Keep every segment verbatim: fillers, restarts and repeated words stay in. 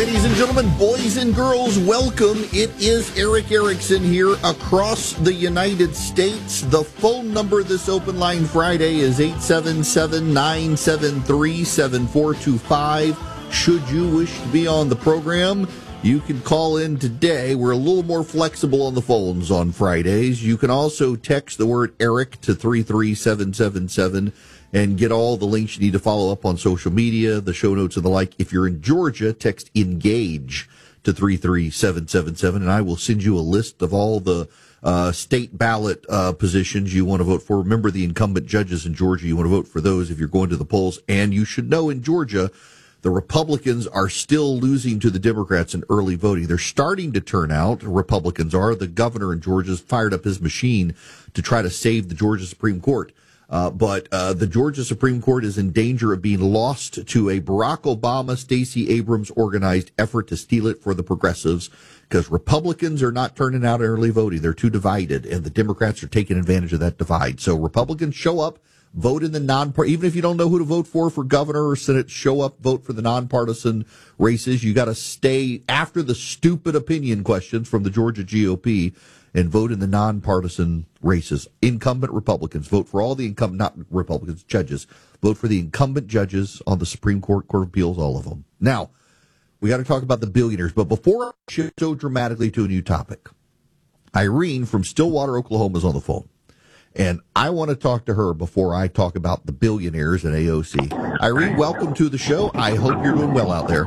Ladies and gentlemen, boys and girls, welcome. It is Erick Erickson here across the United States. The phone number this Open Line Friday is eight seven seven, nine seven three, seven four two five. Should you wish to be on the program, you can call in today. We're a little more flexible on the phones on Fridays. You can also text the word Eric to three three seven seven seven and get all the links you need to follow up on social media, the show notes and the like. If you're in Georgia, text ENGAGE to three three seven seven seven, and I will send you a list of all the uh, state ballot uh, positions you want to vote for. Remember the incumbent judges in Georgia. You want to vote for those if you're going to the polls. And you should know in Georgia, the Republicans are still losing to the Democrats in early voting. They're starting to turn out. Republicans are. The governor in Georgia has fired up his machine to try to save the Georgia Supreme Court. Uh, but uh, the Georgia Supreme Court is in danger of being lost to a Barack Obama, Stacey Abrams organized effort to steal it for the progressives, because Republicans are not turning out early voting. They're too divided, and the Democrats are taking advantage of that divide. So Republicans, show up, vote in the non, even if you don't know who to vote for for governor or Senate, show up, vote for the nonpartisan races. You got to stay after the stupid opinion questions from the Georgia G O P and vote in the nonpartisan races. Incumbent Republicans, vote for all the incumbent, not Republicans, judges. Vote for the incumbent judges on the Supreme Court, Court of Appeals, all of them. Now, we got to talk about the billionaires, but before I shift so dramatically to a new topic, Irene from Stillwater, Oklahoma is on the phone. And I want to talk to her before I talk about the billionaires at A O C. Irene, welcome to the show. I hope you're doing well out there.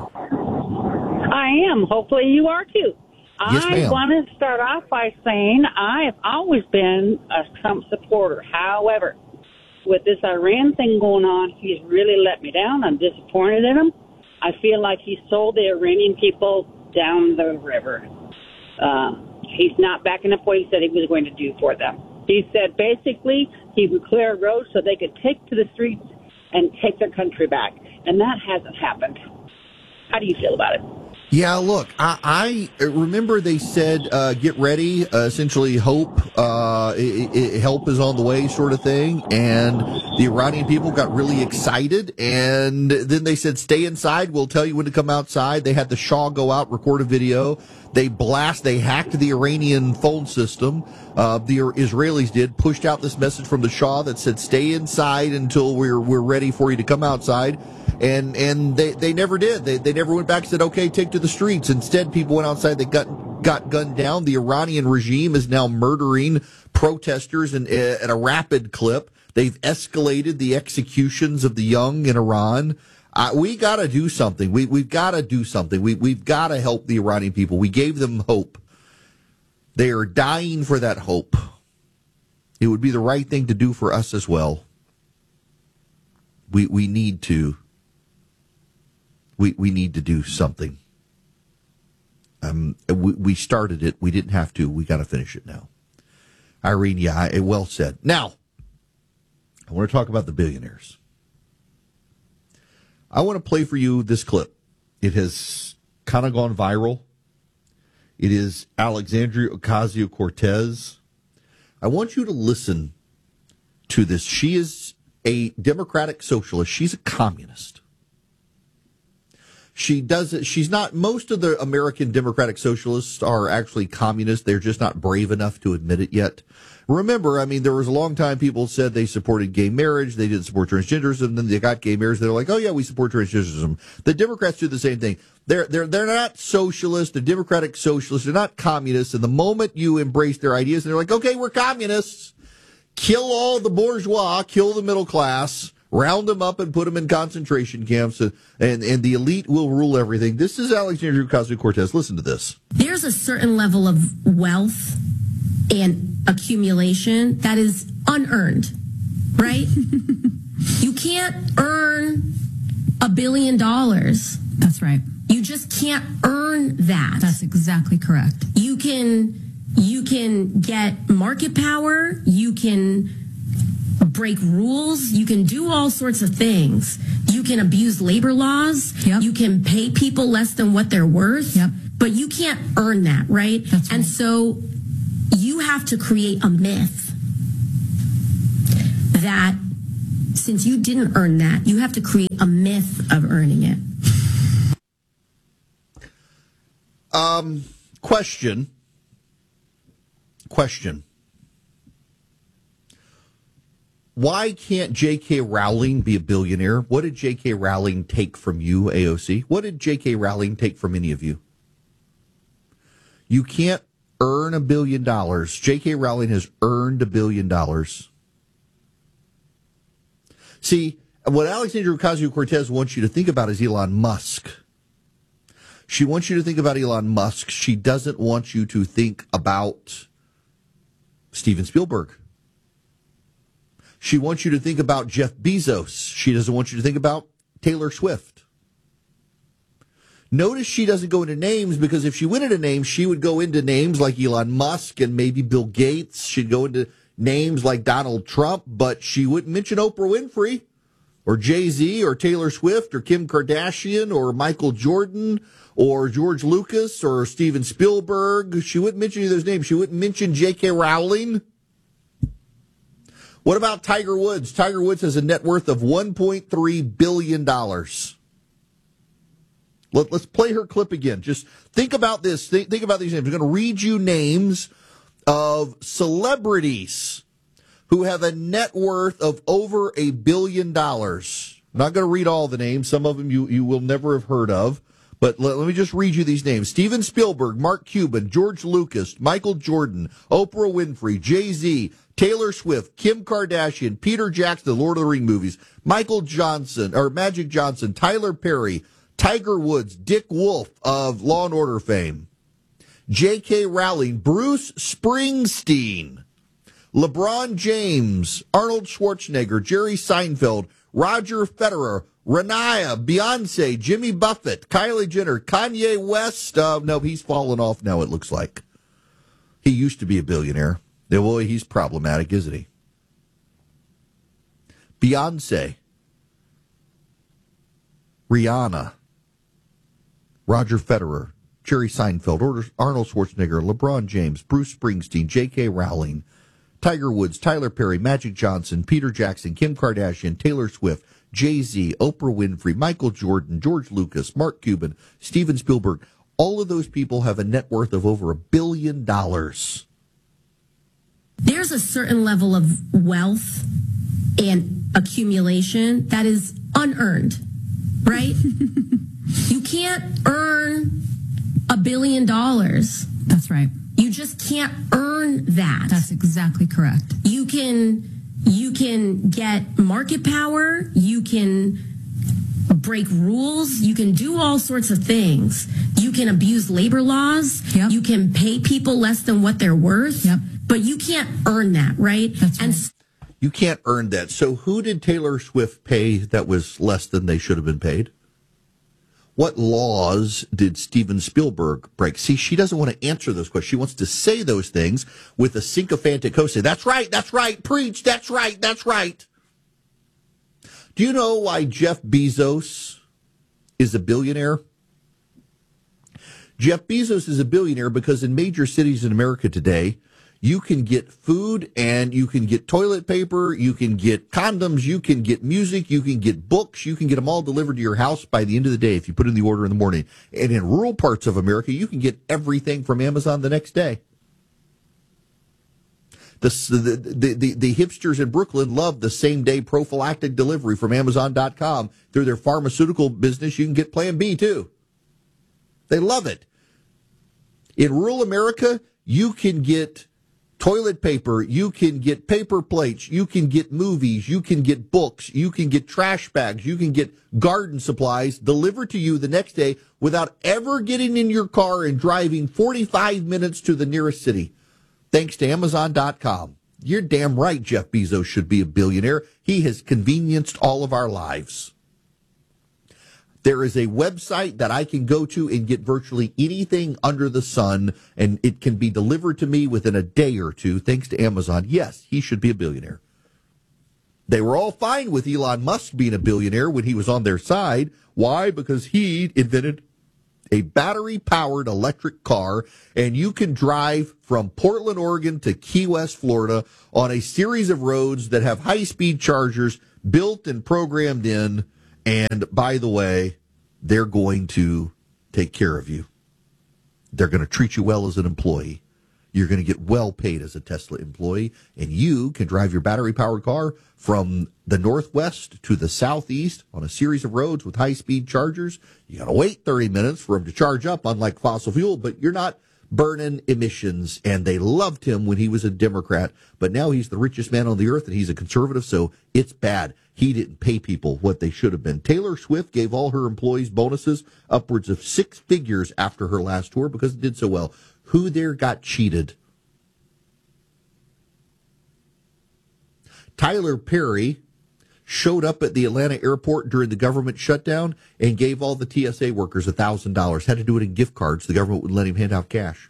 I am. Hopefully you are too. Yes, I ma'am. want to start off by saying I have always been a Trump supporter. However, with this Iran thing going on, he's really let me down. I'm disappointed in him. I feel like he sold the Iranian people down the river. Uh, he's not backing up what he said he was going to do for them. He said basically he would clear roads so they could take to the streets and take their country back. And that hasn't happened. How do you feel about it? Yeah, look, I, I remember they said, uh, get ready, uh, essentially hope, uh, it, it, help is on the way sort of thing. And the Iranian people got really excited. And then they said, stay inside. We'll tell you when to come outside. They had the Shah go out, record a video. They blast, they hacked the Iranian phone system. Uh, the Israelis did, pushed out this message from the Shah that said, stay inside until we're, we're ready for you to come outside. And and they, they never did. They they never went back and said, okay, take to the streets. Instead, people went outside. They got got gunned down. The Iranian regime is now murdering protesters in, at a rapid clip. They've escalated the executions of the young in Iran. Uh, we got to do something. We we've got to do something. We we've got to help the Iranian people. We gave them hope. They are dying for that hope. It would be the right thing to do for us as well. We we need to. We we need to do something. Um, we, we started it. We didn't have to. We got to finish it now. Irene, yeah, I, well said. Now, I want to talk about the billionaires. I want to play for you this clip. It has kind of gone viral. It is Alexandria Ocasio-Cortez. I want you to listen to this. She is a Democratic socialist. She's a communist. She does it. She's not, most of the American Democratic Socialists are actually communists. They're just not brave enough to admit it yet. Remember, I mean, there was a long time people said they supported gay marriage. They didn't support transgenderism. Then they got gay marriage. They're like, oh yeah, we support transgenderism. The Democrats do the same thing. They're, they're, they're not socialists. They're Democratic socialists. They're not communists. And the moment you embrace their ideas, they're like, okay, we're communists. Kill all the bourgeois, kill the middle class. Round them up and put them in concentration camps, and, and, and the elite will rule everything. This is Alexandria Ocasio-Cortez. Listen to this. There's a certain level of wealth and accumulation that is unearned, right? You can't earn a billion dollars. That's right. You just can't earn that. That's exactly correct. You can, you can get market power. You can break rules. You can do all sorts of things. You can abuse labor laws. Yep. You can pay people less than what they're worth. Yep. But you can't earn that, right? That's right. And so you have to create a myth that since you didn't earn that, you have to create a myth of earning it. Um, question. Question. Why can't J K. Rowling be a billionaire? What did J K. Rowling take from you, A O C? What did J K. Rowling take from any of you? You can't earn a billion dollars. J K. Rowling has earned a billion dollars. See, what Alexandria Ocasio-Cortez wants you to think about is Elon Musk. She wants you to think about Elon Musk. She doesn't want you to think about Steven Spielberg. She wants you to think about Jeff Bezos. She doesn't want you to think about Taylor Swift. Notice she doesn't go into names, because if she went into names, she would go into names like Elon Musk and maybe Bill Gates. She'd go into names like Donald Trump, but she wouldn't mention Oprah Winfrey or Jay-Z or Taylor Swift or Kim Kardashian or Michael Jordan or George Lucas or Steven Spielberg. She wouldn't mention any of those names. She wouldn't mention J K. Rowling. What about Tiger Woods? Tiger Woods has a net worth of one point three billion dollars. Let, let's play her clip again. Just think about this. Think, think about these names. I'm going to read you names of celebrities who have a net worth of over a billion dollars. I'm not going to read all the names. Some of them you, you will never have heard of. But let, let me just read you these names. Steven Spielberg, Mark Cuban, George Lucas, Michael Jordan, Oprah Winfrey, Jay-Z, Taylor Swift, Kim Kardashian, Peter Jackson, the Lord of the Ring movies, Michael Johnson, or Magic Johnson, Tyler Perry, Tiger Woods, Dick Wolf of Law and Order fame, J K. Rowling, Bruce Springsteen, LeBron James, Arnold Schwarzenegger, Jerry Seinfeld, Roger Federer, Rihanna, Beyonce, Jimmy Buffett, Kylie Jenner, Kanye West. Uh, no, he's fallen off now, it looks like. He used to be a billionaire. Yeah, well, he's problematic, isn't he? Beyonce, Rihanna, Roger Federer, Jerry Seinfeld, Arnold Schwarzenegger, LeBron James, Bruce Springsteen, J K. Rowling, Tiger Woods, Tyler Perry, Magic Johnson, Peter Jackson, Kim Kardashian, Taylor Swift, Jay-Z, Oprah Winfrey, Michael Jordan, George Lucas, Mark Cuban, Steven Spielberg. All of those people have a net worth of over a billion dollars. There's a certain level of wealth and accumulation that is unearned, right? You can't earn a billion dollars. That's right. You just can't earn that. That's exactly correct. You can you can get market power, you can break rules, you can do all sorts of things. You can abuse labor laws, yep. You can pay people less than what they're worth, yep. But you can't earn that, right? That's right. And you can't earn that. So who did Taylor Swift pay that was less than they should have been paid? What laws did Steven Spielberg break? See, she doesn't want to answer those questions. She wants to say those things with a sycophantic host. Say, that's right, that's right, preach, that's right, that's right. Do you know why Jeff Bezos is a billionaire? Jeff Bezos is a billionaire because in major cities in America today, you can get food and you can get toilet paper, you can get condoms, you can get music, you can get books, you can get them all delivered to your house by the end of the day if you put in the order in the morning. And in rural parts of America, you can get everything from Amazon the next day. The, the, the, the, the hipsters in Brooklyn love the same-day prophylactic delivery from Amazon dot com. Through their pharmaceutical business, you can get Plan B, too. They love it. In rural America, you can get toilet paper, you can get paper plates, you can get movies, you can get books, you can get trash bags, you can get garden supplies delivered to you the next day without ever getting in your car and driving forty-five minutes to the nearest city. Thanks to Amazon dot com. You're damn right Jeff Bezos should be a billionaire. He has convenienced all of our lives. There is a website that I can go to and get virtually anything under the sun, and it can be delivered to me within a day or two, thanks to Amazon. Yes, he should be a billionaire. They were all fine with Elon Musk being a billionaire when he was on their side. Why? Because he invented a battery-powered electric car, and you can drive from Portland, Oregon to Key West, Florida on a series of roads that have high-speed chargers built and programmed in. And by the way, they're going to take care of you. They're going to treat you well as an employee. You're going to get well paid as a Tesla employee, and you can drive your battery-powered car from the northwest to the southeast on a series of roads with high-speed chargers. You got to wait thirty minutes for them to charge up, unlike fossil fuel, but you're not burning emissions. And they loved him when he was a Democrat, but now he's the richest man on the earth, and he's a conservative, so it's bad. He didn't pay people what they should have been. Taylor Swift gave all her employees bonuses upwards of six figures after her last tour because it did so well. Who there got cheated? Tyler Perry showed up at the Atlanta airport during the government shutdown and gave all the T S A workers one thousand dollars. Had to do it in gift cards. The government wouldn't let him hand out cash.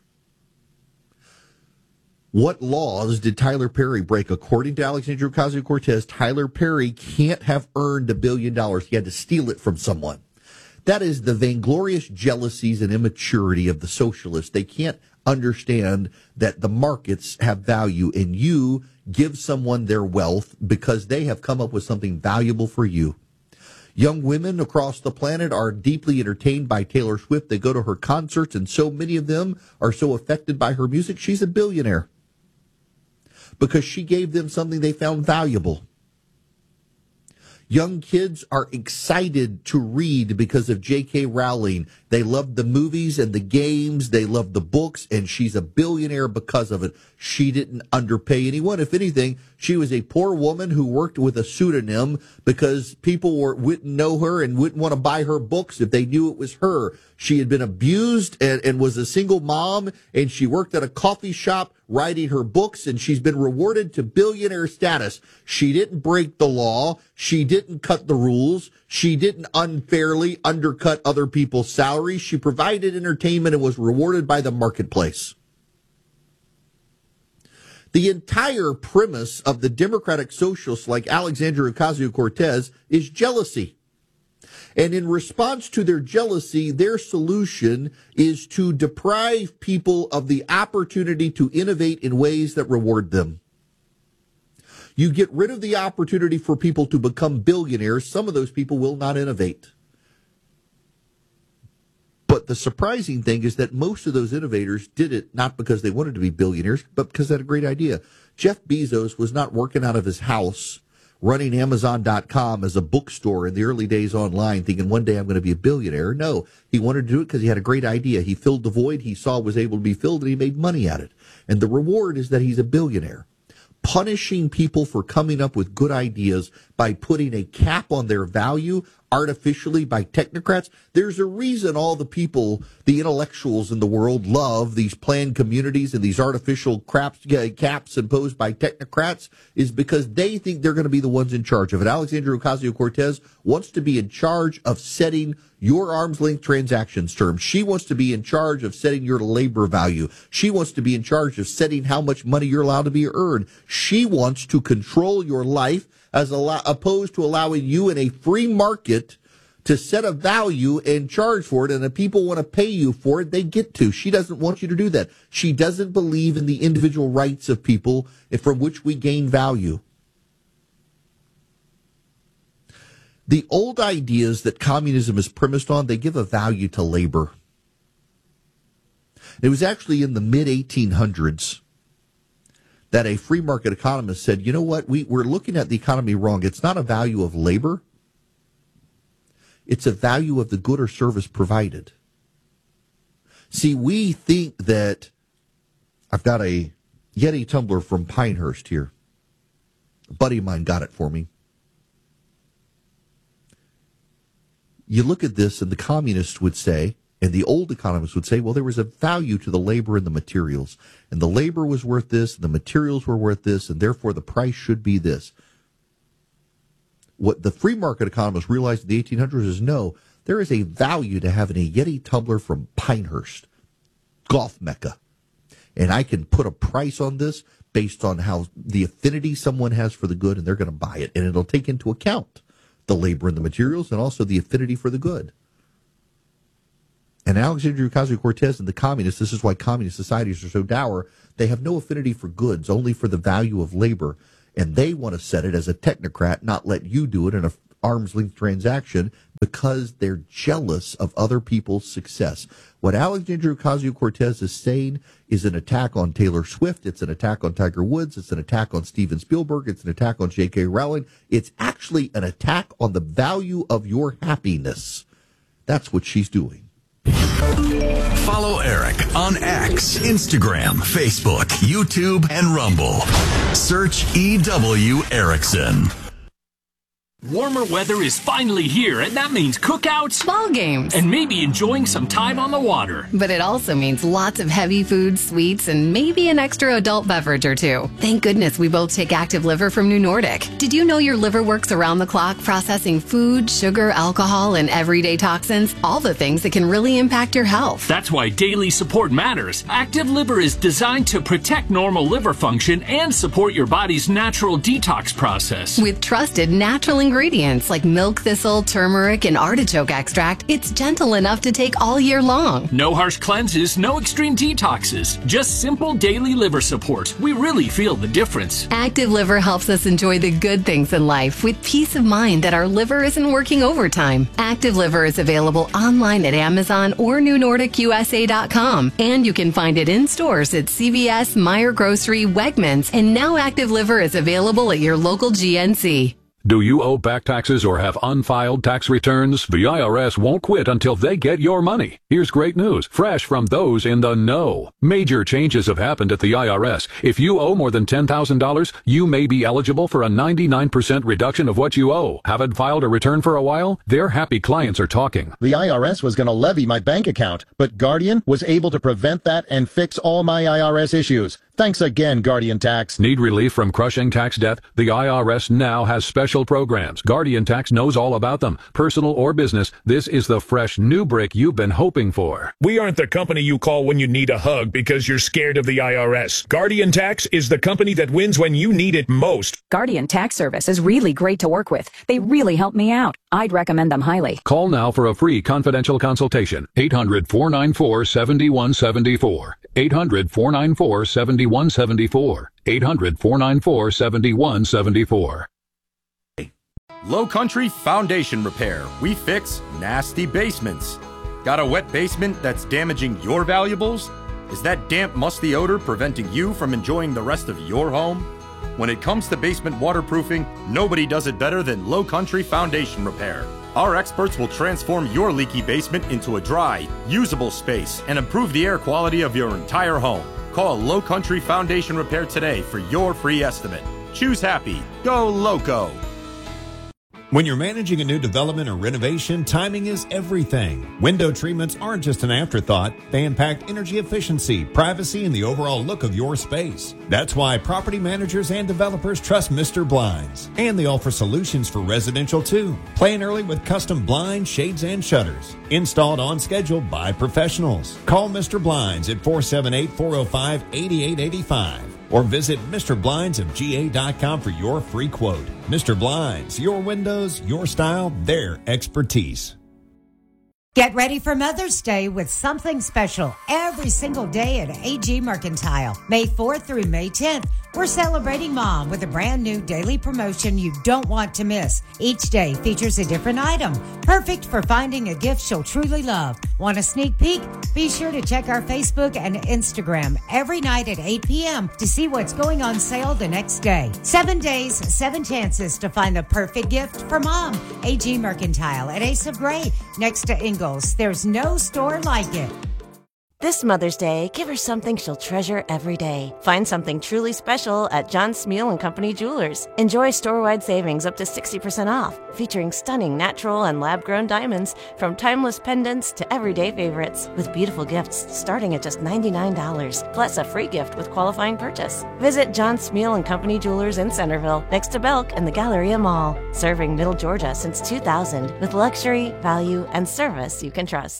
What laws did Tyler Perry break? According to Alexandria Ocasio-Cortez, Tyler Perry can't have earned a billion dollars. He had to steal it from someone. That is the vainglorious jealousies and immaturity of the socialists. They can't understand that the markets have value, and you give someone their wealth because they have come up with something valuable for you. Young women across the planet are deeply entertained by Taylor Swift. They go to her concerts, and so many of them are so affected by her music. She's a billionaire because she gave them something they found valuable. Young kids are excited to read because of J K. Rowling. They love the movies and the games. They love the books, and she's a billionaire because of it. She didn't underpay anyone. If anything, she was a poor woman who worked with a pseudonym because people were, wouldn't know her and wouldn't want to buy her books if they knew it was her. She had been abused and, and was a single mom, and she worked at a coffee shop writing her books, and she's been rewarded to billionaire status. She didn't break the law. She didn't cut the rules. She didn't unfairly undercut other people's salaries. She provided entertainment and was rewarded by the marketplace. The entire premise of the Democratic socialists like Alexandria Ocasio-Cortez is jealousy. And in response to their jealousy, their solution is to deprive people of the opportunity to innovate in ways that reward them. You get rid of the opportunity for people to become billionaires. Some of those people will not innovate. But the surprising thing is that most of those innovators did it not because they wanted to be billionaires, but because they had a great idea. Jeff Bezos was not working out of his house running Amazon dot com as a bookstore in the early days online, thinking one day I'm going to be a billionaire. No, he wanted to do it because he had a great idea. He filled the void he saw was able to be filled, and he made money at it. And the reward is that he's a billionaire. Punishing people for coming up with good ideas by putting a cap on their value artificially by technocrats. There's a reason all the people, the intellectuals in the world, love these planned communities and these artificial craps, uh, caps imposed by technocrats, is because they think they're going to be the ones in charge of it. Alexandria Ocasio-Cortez wants to be in charge of setting your arm's length transactions terms. She wants to be in charge of setting your labor value. She wants to be in charge of setting how much money you're allowed to be earned. She wants to control your life as allow, opposed to allowing you in a free market to set a value and charge for it. And if people want to pay you for it, they get to. She doesn't want you to do that. She doesn't believe in the individual rights of people from which we gain value. The old ideas that communism is premised on, they give a value to labor. It was actually in the mid eighteen hundreds that a free market economist said, you know what, we, we're looking at the economy wrong. It's not a value of labor. It's a value of the good or service provided. See, we think that, I've got a Yeti tumbler from Pinehurst here. A buddy of mine got it for me. You look at this, and the communists would say, and the old economists would say, well, there was a value to the labor and the materials. And the labor was worth this, and the materials were worth this, and therefore the price should be this. What the free market economists realized in the eighteen hundreds is, no, there is a value to having a Yeti tumbler from Pinehurst, golf mecca. And I can put a price on this based on how the affinity someone has for the good, and they're going to buy it. And it'll take into account the labor and the materials and also the affinity for the good. And Alexandria Ocasio-Cortez and the communists, this is why communist societies are so dour, they have no affinity for goods, only for the value of labor. And they want to set it as a technocrat, not let you do it in a, arm's length transaction because they're jealous of other people's success. What Alexandria Ocasio-Cortez is saying is an attack on Taylor Swift. It's an attack on Tiger Woods. It's an attack on Steven Spielberg. It's an attack on J K. Rowling. It's actually an attack on the value of your happiness. That's what she's doing. Follow Eric on X, Instagram, Facebook, YouTube, and Rumble. Search E W Erickson. Warmer weather is finally here, and that means cookouts, ball games, and maybe enjoying some time on the water. But it also means lots of heavy foods, sweets, and maybe an extra adult beverage or two. Thank goodness we both take Active Liver from New Nordic. Did you know your liver works around the clock processing food, sugar, alcohol, and everyday toxins? All the things that can really impact your health. That's why daily support matters. Active Liver is designed to protect normal liver function and support your body's natural detox process. With trusted natural ingredients. Ingredients like milk thistle, turmeric, and artichoke extract, it's gentle enough to take all year long. No harsh cleanses, no extreme detoxes, just simple daily liver support. We really feel the difference. Active Liver helps us enjoy the good things in life with peace of mind that our liver isn't working overtime. Active Liver is available online at Amazon or New Nordic U S A dot com, and you can find it in stores at C V S, Meijer Grocery, Wegmans, and now Active Liver is available at your local G N C. Do you owe back taxes or have unfiled tax returns? The I R S won't quit until they get your money. Here's great news, fresh from those in the know. Major changes have happened at the I R S. If you owe more than ten thousand dollars, you may be eligible for a ninety-nine percent reduction of what you owe. Haven't filed a return for a while? Their happy clients are talking. The I R S was going to levy my bank account, but Guardian was able to prevent that and fix all my I R S issues. Thanks again, Guardian Tax. Need relief from crushing tax debt? The I R S now has special programs. Guardian Tax knows all about them. Personal or business, this is the fresh new brick you've been hoping for. We aren't the company you call when you need a hug because you're scared of the I R S. Guardian Tax is the company that wins when you need it most. Guardian Tax Service is really great to work with. They really help me out. I'd recommend them highly. Call now for a free confidential consultation. eight hundred, four nine four, seven one seven four. eight hundred, four nine four, seven one seven four. eight hundred, four nine four, seven one seven four. Low Country Foundation Repair. We fix nasty basements. Got a wet basement that's damaging your valuables? Is that damp, musty odor preventing you from enjoying the rest of your home? When it comes to basement waterproofing, nobody does it better than Low Country Foundation Repair. Our experts will transform your leaky basement into a dry, usable space and improve the air quality of your entire home. Call Low Country Foundation Repair today for your free estimate. Choose happy. Go Loco. When you're managing a new development or renovation, timing is everything. Window treatments aren't just an afterthought. They impact energy efficiency, privacy, and the overall look of your space. That's why property managers and developers trust Mister Blinds. And they offer solutions for residential too. Plan early with custom blinds, shades, and shutters. Installed on schedule by professionals. Call Mister Blinds at four seven eight, four oh five, eight eight eight five. Or visit Mister Blinds of G A dot com for your free quote. Mister Blinds, your windows, your style, their expertise. Get ready for Mother's Day with something special every single day at A G Mercantile. May fourth through May tenth, we're celebrating Mom with a brand new daily promotion you don't want to miss. Each day features a different item, perfect for finding a gift she'll truly love. Want a sneak peek? Be sure to check our Facebook and Instagram every night at eight p.m. to see what's going on sale the next day. Seven days, seven chances to find the perfect gift for Mom. A G Mercantile at Ace of Gray, next to Ingalls. There's no store like it. This Mother's Day, give her something she'll treasure every day. Find something truly special at John Smeal and Company Jewelers. Enjoy store-wide savings up to sixty percent off, featuring stunning natural and lab-grown diamonds from timeless pendants to everyday favorites, with beautiful gifts starting at just ninety-nine dollars, plus a free gift with qualifying purchase. Visit John Smeal and Company Jewelers in Centerville, next to Belk and the Galleria Mall, serving Middle Georgia since two thousand with luxury, value, and service you can trust.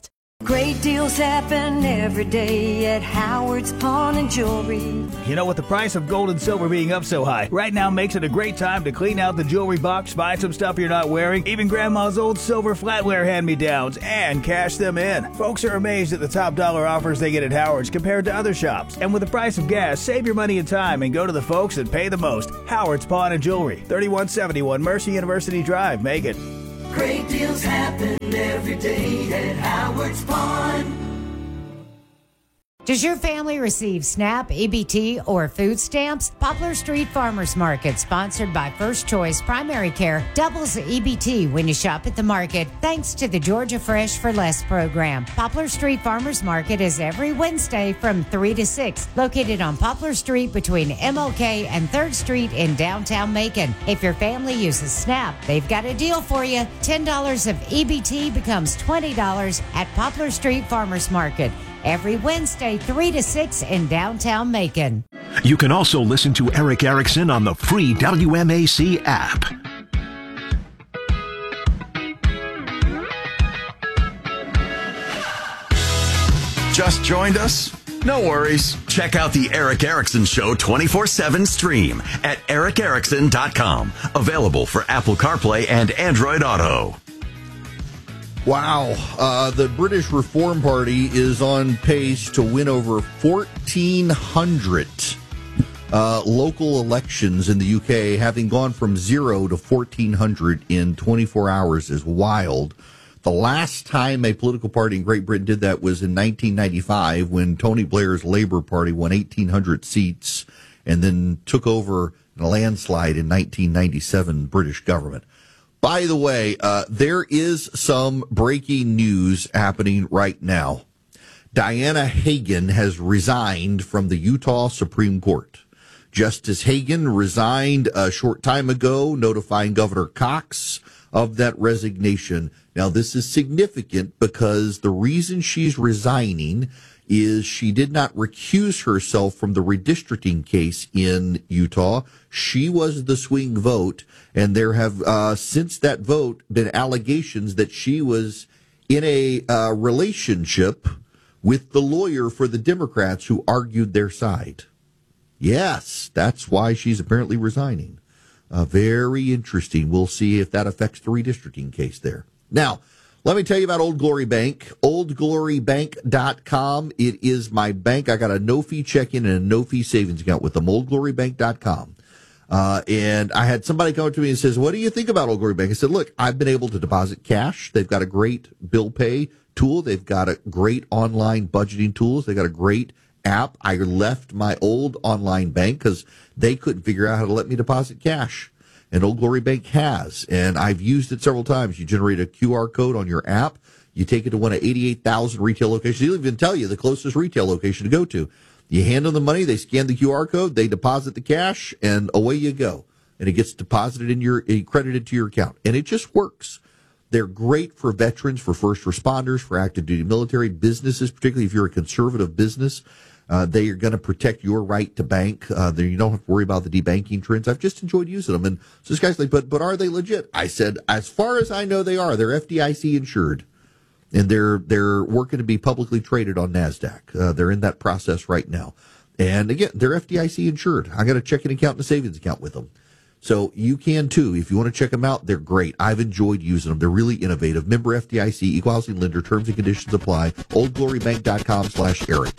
Great deals happen every day at Howard's Pawn and Jewelry. You know, with the price of gold and silver being up so high, right now makes it a great time to clean out the jewelry box, buy some stuff you're not wearing, even Grandma's old silver flatware hand-me-downs, and cash them in. Folks are amazed at the top dollar offers they get at Howard's compared to other shops. And with the price of gas, save your money and time and go to the folks that pay the most. Howard's Pawn and Jewelry, thirty-one seventy-one Mercy University Drive, Macon. Great deals happen every day at Howard's Pawn. Does your family receive SNAP, E B T, or food stamps? Poplar Street Farmers Market, sponsored by First Choice Primary Care, doubles E B T when you shop at the market, thanks to the Georgia Fresh for Less program. Poplar Street Farmers Market is every Wednesday from three to six, located on Poplar Street between M L K and third Street in downtown Macon. If your family uses SNAP, they've got a deal for you. ten dollars of E B T becomes twenty dollars at Poplar Street Farmers Market. Every Wednesday, three to six in downtown Macon. You can also listen to Eric Erickson on the free W M A C app. Just joined us? No worries. Check out the Eric Erickson Show twenty-four seven stream at eric erickson dot com. Available for Apple CarPlay and Android Auto. Wow. Uh, the British Reform Party is on pace to win over fourteen hundred uh, local elections in the U K, having gone from zero to fourteen hundred in twenty-four hours is wild. The last time a political party in Great Britain did that was in nineteen ninety-five, when Tony Blair's Labour Party won eighteen hundred seats and then took over in a landslide in nineteen ninety-seven British government. By the way, uh, there is some breaking news happening right now. Diana Hagan has resigned from the Utah Supreme Court. Justice Hagan resigned a short time ago, notifying Governor Cox of that resignation. Now, this is significant because the reason she's resigning is she did not recuse herself from the redistricting case in Utah. She was the swing vote, and there have, uh, since that vote, been allegations that she was in a uh, relationship with the lawyer for the Democrats who argued their side. Yes, that's why she's apparently resigning. Uh, very interesting. We'll see if that affects the redistricting case there. Now, let me tell you about Old Glory Bank, old glory bank dot com. It is my bank. I got a no-fee checking and a no-fee savings account with them, old glory bank dot com. Uh, and I had somebody come up to me and says, what do you think about Old Glory Bank? I said, look, I've been able to deposit cash. They've got a great bill pay tool. They've got a great online budgeting tools. They've got a great app. I left my old online bank because they couldn't figure out how to let me deposit cash. And Old Glory Bank has, and I've used it several times. You generate a Q R code on your app. You take it to one of eighty-eight thousand retail locations. They'll even tell you the closest retail location to go to. You hand them the money, they scan the Q R code, they deposit the cash, and away you go. And it gets deposited in your, credited to your account. And it just works. They're great for veterans, for first responders, for active duty military, businesses, particularly if you're a conservative business. Uh, they are going to protect your right to bank. Uh, you don't have to worry about the debanking trends. I've just enjoyed using them. And so this guy's like, but, but are they legit? I said, as far as I know, they are. They're F D I C insured. And they're, they're working to be publicly traded on NASDAQ. Uh, they're in that process right now. And again, they're F D I C insured. I got a checking account and a savings account with them. So you can too. If you want to check them out, they're great. I've enjoyed using them. They're really innovative. Member F D I C, equal housing lender, terms and conditions apply. old glory bank dot com slash Eric.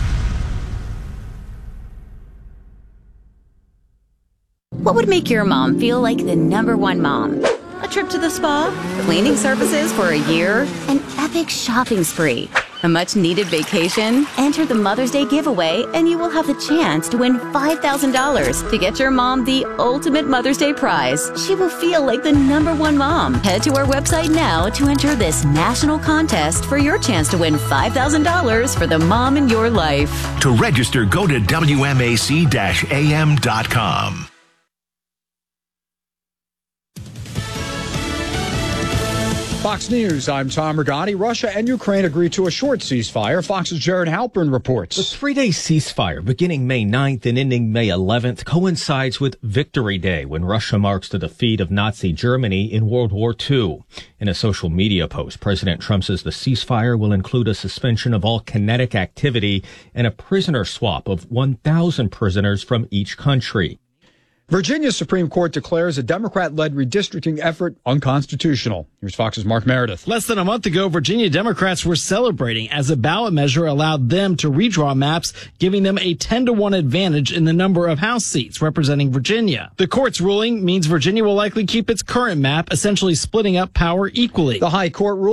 What would make your mom feel like the number one mom? A trip to the spa? Cleaning services for a year? An epic shopping spree? A much-needed vacation? Enter the Mother's Day giveaway and you will have the chance to win five thousand dollars to get your mom the ultimate Mother's Day prize. She will feel like the number one mom. Head to our website now to enter this national contest for your chance to win five thousand dollars for the mom in your life. To register, go to W M A C A M dot com. Fox News, I'm Tom Regani. Russia and Ukraine agreed to a short ceasefire. Fox's Jared Halpern reports. The three-day ceasefire beginning May ninth and ending May eleventh coincides with Victory Day, when Russia marks the defeat of Nazi Germany in World War Two. In a social media post, President Trump says the ceasefire will include a suspension of all kinetic activity and a prisoner swap of one thousand prisoners from each country. Virginia Supreme Court declares a Democrat-led redistricting effort unconstitutional. Here's Fox's Mark Meredith. Less than a month ago, Virginia Democrats were celebrating as a ballot measure allowed them to redraw maps, giving them a ten to one advantage in the number of House seats representing Virginia. The court's ruling means Virginia will likely keep its current map, essentially splitting up power equally. The High Court ruled